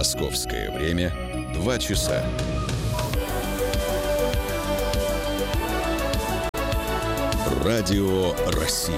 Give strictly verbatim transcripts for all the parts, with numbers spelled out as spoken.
Московское время два часа. Радио России.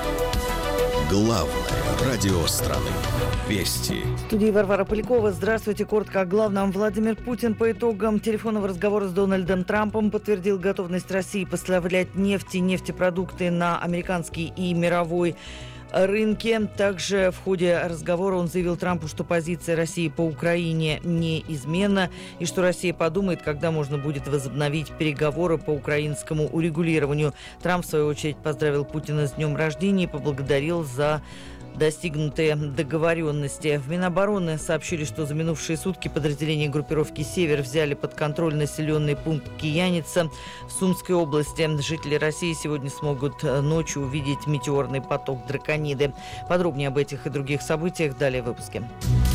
Главное радио страны. Вести. В студии Варвара Полякова. Здравствуйте. Коротко о главном. Владимир Путин по итогам телефонного разговора с Дональдом Трампом подтвердил готовность России поставлять нефть и нефтепродукты на американский и мировой рынке. Также в ходе разговора он заявил Трампу, что позиция России по Украине неизменна и что Россия подумает, когда можно будет возобновить переговоры по украинскому урегулированию. Трамп, в свою очередь, поздравил Путина с днем рождения и поблагодарил за достигнутые договоренности. В Минобороны сообщили, что за минувшие сутки подразделения группировки «Север» взяли под контроль населенный пункт Кияница в Сумской области. Жители России сегодня смогут ночью увидеть метеорный поток Дракониды. Подробнее об этих и других событиях далее в выпуске.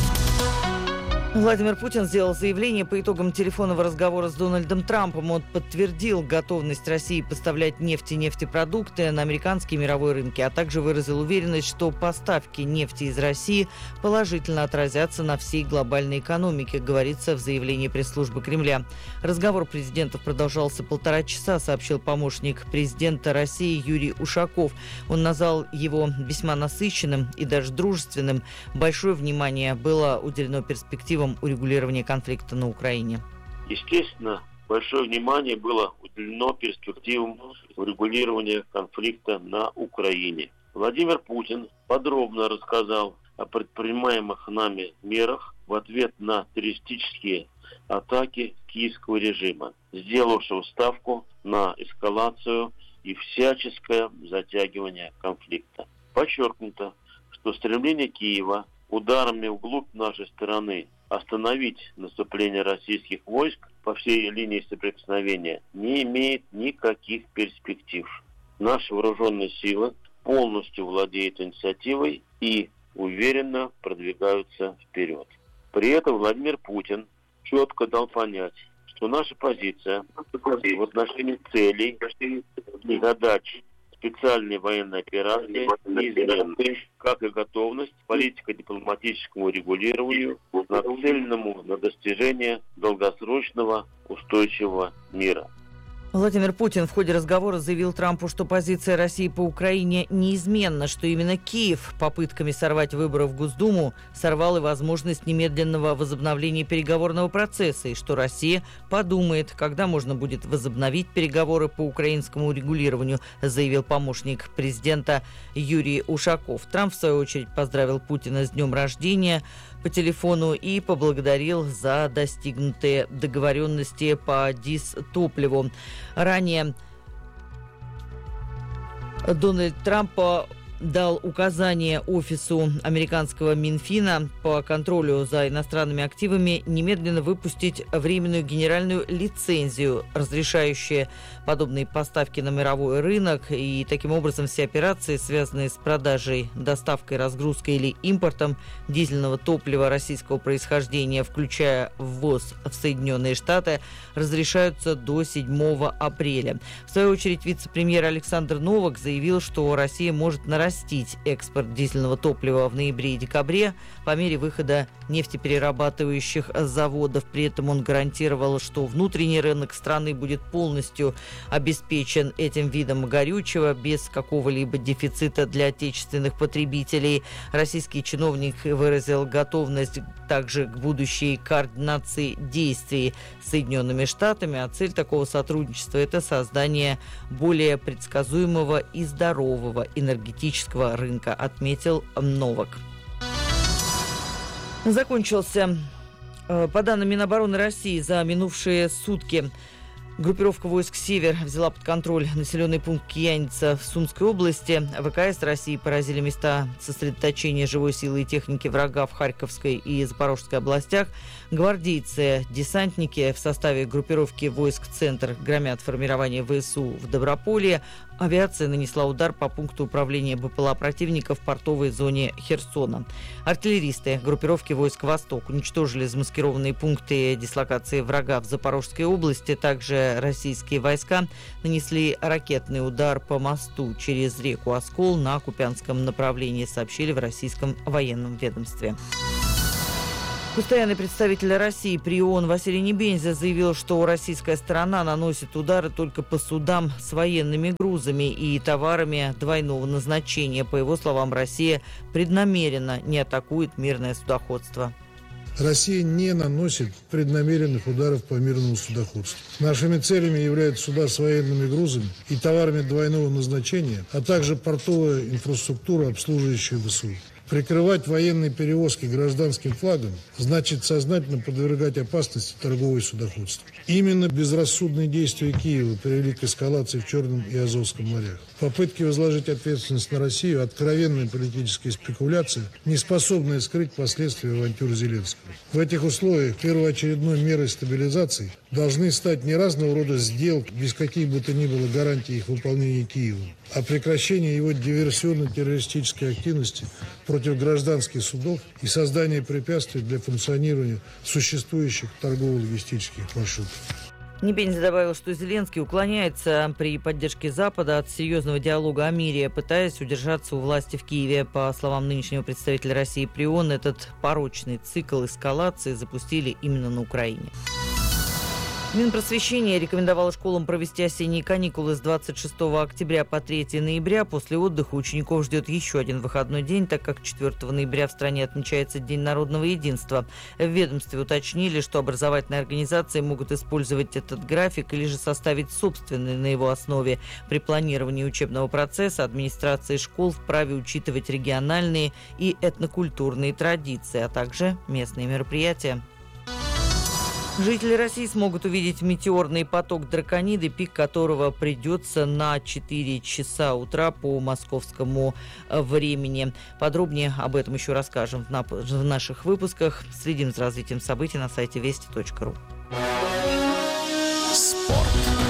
Владимир Путин сделал заявление по итогам телефонного разговора с Дональдом Трампом. Он подтвердил готовность России поставлять нефть и нефтепродукты на американские и мировой рынки, а также выразил уверенность, что поставки нефти из России положительно отразятся на всей глобальной экономике, говорится в заявлении пресс-службы Кремля. Разговор президентов продолжался полтора часа, сообщил помощник президента России Юрий Ушаков. Он назвал его весьма насыщенным и даже дружественным. Большое внимание было уделено перспективам урегулирования конфликта на Украине. Естественно, большое внимание было уделено перспективам урегулирования конфликта на Украине. Владимир Путин подробно рассказал о предпринимаемых нами мерах в ответ на террористические атаки киевского режима, сделавшего ставку на эскалацию и всяческое затягивание конфликта. Подчеркнуто, что стремление Киева ударами вглубь нашей страны остановить наступление российских войск по всей линии соприкосновения не имеет никаких перспектив. Наши вооруженные силы полностью владеют инициативой и уверенно продвигаются вперед. При этом Владимир Путин четко дал понять, что наша позиция в отношении целей и задач специальной военной операции неизменна, как и готовность политико-дипломатическому регулированию, нацеленному на достижение долгосрочного устойчивого мира. Владимир Путин в ходе разговора заявил Трампу, что позиция России по Украине неизменна, что именно Киев попытками сорвать выборы в Госдуму сорвал и возможность немедленного возобновления переговорного процесса, и что Россия подумает, когда можно будет возобновить переговоры по украинскому урегулированию, заявил помощник президента Юрий Ушаков. Трамп, в свою очередь, поздравил Путина с днем рождения по телефону и поблагодарил за достигнутые договоренности по дистопливу. Ранее Дональд Трамп дал указание офису американского Минфина по контролю за иностранными активами немедленно выпустить временную генеральную лицензию, разрешающую подобные поставки на мировой рынок, и таким образом все операции, связанные с продажей, доставкой, разгрузкой или импортом дизельного топлива российского происхождения, включая ввоз в Соединенные Штаты, разрешаются до седьмого апреля. В свою очередь вице-премьер Александр Новак заявил, что Россия может нарастить экспорт дизельного топлива в ноябре и декабре по мере выхода нефтеперерабатывающих заводов. При этом он гарантировал, что внутренний рынок страны будет полностью обеспечен этим видом горючего без какого-либо дефицита для отечественных потребителей. Российский чиновник выразил готовность также к будущей координации действий с Соединенными Штатами, а цель такого сотрудничества – это создание более предсказуемого и здорового энергетического рынка, отметил Новак. Закончился, по данным Минобороны России, за минувшие сутки группировка войск «Север» взяла под контроль населенный пункт Кияница в Сумской области. ВКС России поразили места сосредоточения живой силы и техники врага в Харьковской и Запорожской областях. Гвардейцы, десантники в составе группировки войск «Центр» громят формирование ВСУ в Доброполье. Авиация нанесла удар по пункту управления БПЛА противника в портовой зоне Херсона. Артиллеристы группировки войск «Восток» уничтожили замаскированные пункты дислокации врага в Запорожской области. Также российские войска нанесли ракетный удар по мосту через реку Оскол на Купянском направлении, сообщили в российском военном ведомстве. Постоянный представитель России при ООН Василий Небензя заявил, что российская сторона наносит удары только по судам с военными грузами и товарами двойного назначения. По его словам, Россия преднамеренно не атакует мирное судоходство. Россия не наносит преднамеренных ударов по мирному судоходству. Нашими целями являются суда с военными грузами и товарами двойного назначения, а также портовая инфраструктура, обслуживающая ВСУ. Прикрывать военные перевозки гражданским флагом значит сознательно подвергать опасности торговое судоходство. Именно безрассудные действия Киева привели к эскалации в Черном и Азовском морях. Попытки возложить ответственность на Россию – откровенная политическая спекуляция, не способная скрыть последствия авантюры Зеленского. В этих условиях первоочередной мерой стабилизации должны стать не разного рода сделки, без каких бы то ни было гарантий их выполнения Киевом, а прекращение его диверсионно-террористической активности против гражданских судов и создание препятствий для функционирования существующих торгово-логистических маршрутов. Небензя добавил, что Зеленский уклоняется при поддержке Запада от серьезного диалога о мире, пытаясь удержаться у власти в Киеве. По словам нынешнего представителя России при ООН, этот порочный цикл эскалации запустили именно на Украине. Минпросвещение рекомендовало школам провести осенние каникулы с двадцать шестого октября по третьего ноября. После отдыха учеников ждет еще один выходной день, так как четвёртого ноября в стране отмечается День народного единства. В ведомстве уточнили, что образовательные организации могут использовать этот график или же составить собственный на его основе. При планировании учебного процесса администрации школ вправе учитывать региональные и этнокультурные традиции, а также местные мероприятия. Жители России смогут увидеть метеорный поток Дракониды, пик которого придется на четыре часа утра по московскому времени. Подробнее об этом еще расскажем в наших выпусках. Следим за развитием событий на сайте вести точка ру. Спорт.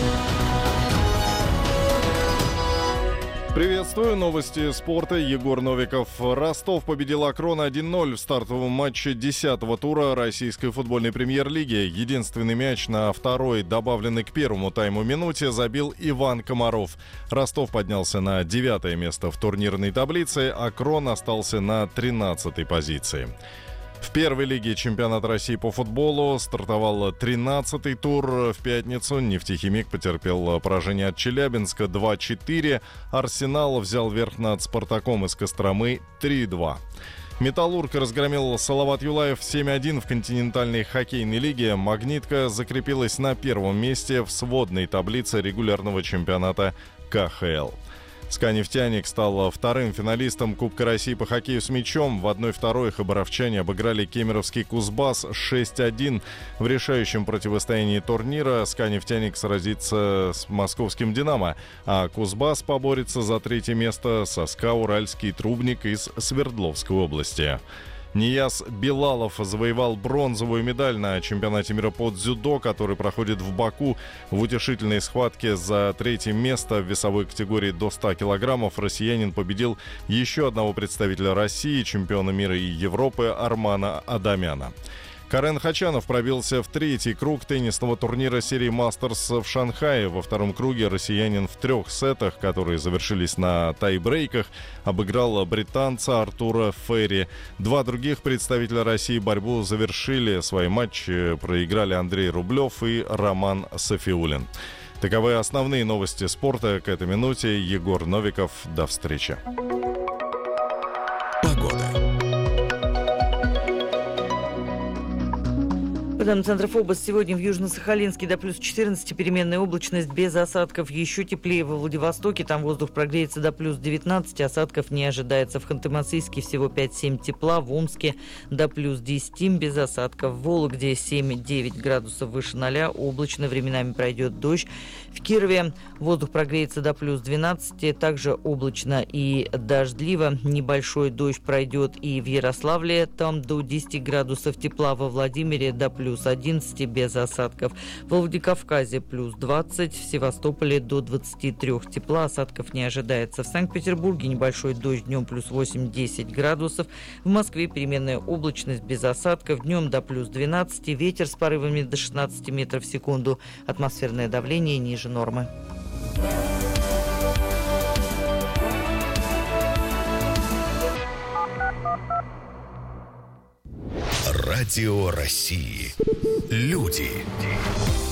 Приветствую. Новости спорта. Егор Новиков. Ростов победил Акрон один ноль в стартовом матче десятого тура российской футбольной премьер-лиги. Единственный мяч на второй, добавленный к первому тайму минуте, забил Иван Комаров. Ростов поднялся на девятое место в турнирной таблице, Акрон остался на тринадцатой позиции. В первой лиге чемпионата России по футболу стартовал тринадцатый тур. В пятницу «Нефтехимик» потерпел поражение от Челябинска два четыре. «Арсенал» взял верх над «Спартаком» из Костромы три два. «Металлург» разгромил «Салават Юлаев» семь один в континентальной хоккейной лиге. «Магнитка» закрепилась на первом месте в сводной таблице регулярного чемпионата ка ха эл. «СКА-Нефтяник» стал вторым финалистом Кубка России по хоккею с мячом. В одной второй хабаровчане обыграли кемеровский «Кузбасс» шесть один. В решающем противостоянии турнира «СКА-Нефтяник» сразится с московским «Динамо», а «Кузбасс» поборется за третье место со СКА «Уральский трубник» из Свердловской области. Нияз Белалов завоевал бронзовую медаль на чемпионате мира по дзюдо, который проходит в Баку. В утешительной схватке за третье место в весовой категории до ста килограммов россиянин победил еще одного представителя России, чемпиона мира и Европы Армана Адамяна. Карен Хачанов пробился в третий круг теннисного турнира серии «Мастерс» в Шанхае. Во втором круге россиянин в трех сетах, которые завершились на тайбрейках, обыграл британца Артура Ферри. Два других представителя России борьбу завершили. Свои матчи проиграли Андрей Рублев и Роман Софиулин. Таковы основные новости спорта к этой минуте. Егор Новиков. До встречи. Погода. По данным Центра ФОБОС, сегодня в Южно-Сахалинске до плюс четырнадцати, переменная облачность без осадков. Еще теплее во Владивостоке, там воздух прогреется до плюс девятнадцати, осадков не ожидается. В Ханты-Мансийске всего пять-семь тепла, в Омске до плюс десяти без осадков. В Вологде семь-девять градусов выше ноля, облачно, временами пройдет дождь. В Кирове воздух прогреется до плюс двенадцати, также облачно и дождливо. Небольшой дождь пройдет и в Ярославле, там до десяти градусов тепла, во Владимире до плюс одиннадцати без осадков. В Владикавказе плюс двадцать, в Севастополе до двадцати трёх тепла, осадков не ожидается. В Санкт-Петербурге небольшой дождь, днем плюс восемь-десять градусов. В Москве переменная облачность без осадков, днем до плюс двенадцати, ветер с порывами до шестнадцати метров в секунду, атмосферное давление ниже нормы. Радио России. Люди.